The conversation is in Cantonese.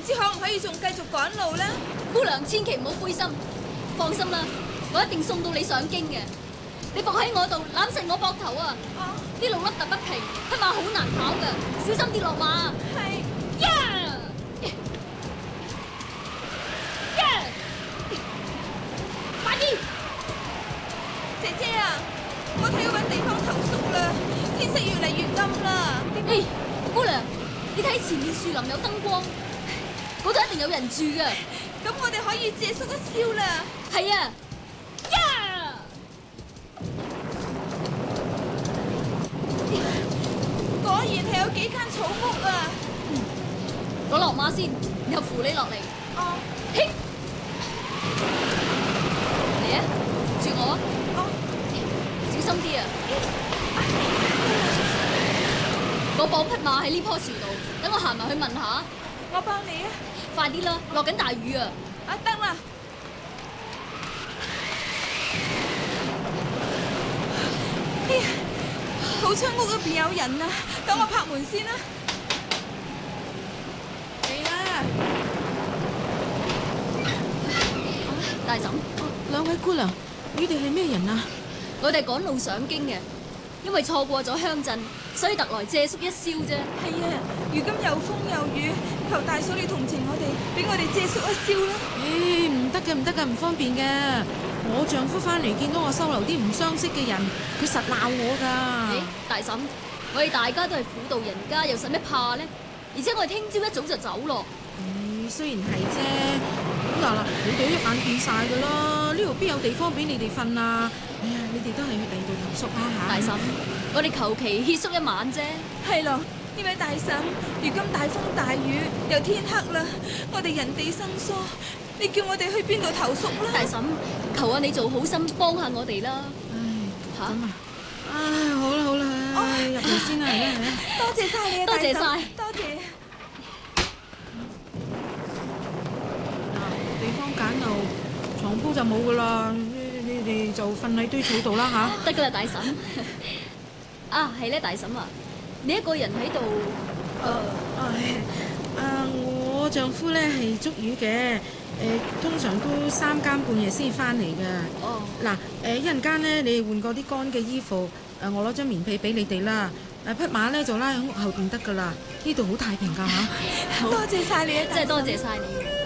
知可唔可以仲繼續趕路呢？ 姑娘千祈唔好灰心，放心啦，我一定送到你上京嘅。你伏喺我度攬實我膊頭啊！啲路凹凸不平，匹馬好難跑噶，小心跌落馬。 係呀！快啲！ 姐姐啊，我睇要搵地方投宿啦，天色越嚟越暗啦。 誒，姑娘，你睇前面樹林有燈光，嗰度一定有人住噶。 咁我哋可以借宿一宵啦。 係啊！呀！ 果然係有幾間草屋啊！ 我落馬先，然後扶你落嚟。 哦， 嘿，嚟啊，住我啊！ 哦， 小心啲啊！我綁匹馬喺呢棵樹度，等我行埋去問下。 我幫你啊！ 快啲啦，落緊大雨啊！ 啊，得啦！哎呀，好彩屋入邊有人啊！等我拍門先啦。嚟啦！ 大嬸， 兩位姑娘，你哋係咩人啊？ 我哋趕路上京嘅，因為錯過咗鄉鎮，所以特來借宿一宵啫。 係啊，如今又風又雨，求大嫂你同情我哋，俾我哋借宿一宵啦。 誒，唔得嘅，唔得嘅，唔方便嘅。我丈夫翻嚟見到我收留啲唔相識嘅人，佢實鬧我㗎。 誒，大嬸，我哋大家都係婦道人家，又使咩怕呢？而且我哋聽朝一早就走咯。 雖然係啫，咁嗱，你哋一眼見晒㗎啦，呢度邊有地方俾你哋瞓啊？哎呀，你哋都係去第二度投宿啦嚇。 大嬸，我哋求其歇宿一晚啫。 係咯，呢位大嬸，如今大風大雨，又天黑啦，我哋人地生疏，你叫我哋去邊度投宿啦？ 大嬸，求下你做好心幫下我哋啦。 唉， 嚇咁啊，唉，好啦好啦，入嚟先啦，嚟啦嚟啦。 多謝晒你啊， 多謝大嬸晒多謝。 地方簡陋，床鋪就冇噶啦，你哋就瞓喺堆草度啦吓。 得噶啦，大嬸。啊，係咧，大嬸啊，你一個人喺度， 我丈夫咧係捉魚嘅，通常都3更半夜先翻嚟噶。 哦， 嗱，一陣間咧，你哋換過啲乾嘅衣服，我攞張棉被俾你哋啦。匹馬咧就拉喺屋後邊得噶啦，呢度好太平噶吓。 多謝晒你啊， 真係多謝晒你。